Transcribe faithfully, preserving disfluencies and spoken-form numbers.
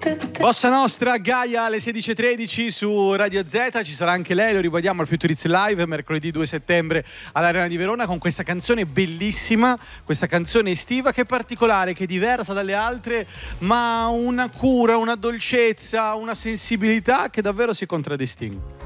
Bossa Nostra, Gaia alle sedici e tredici su Radio Z. Ci sarà anche lei, lo rivediamo al Futuriz Live mercoledì due settembre all'Arena di Verona con questa canzone bellissima, questa canzone estiva che è particolare, che è diversa dalle altre, ma una cura, una dolcezza, una sensibilità che davvero si contraddistingue.